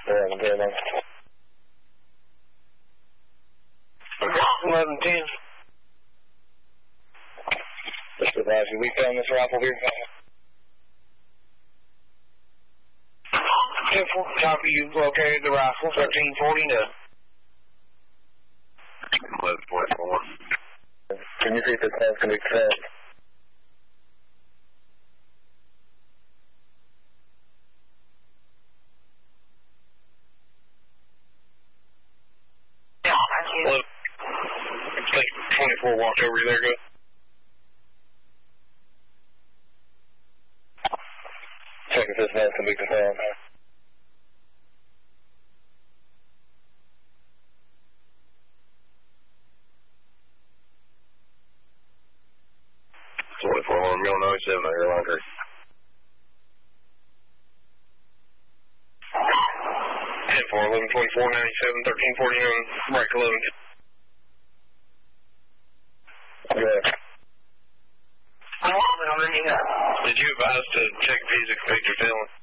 11, 10. Just advise you, we found this rifle here. 10-4, copy, you located the rifle, 1340 now. 11.4. Can you see if this sounds can be confirmed? Yeah, I see it. 24, watch over you there, good. Check if this man can be confirmed. 24, Romeo 97, on your laundry. 10-4, 11, 24, 97, 1349, break 11. Good. I'm on underneath that. Did you advise to check if he's a convicted felon?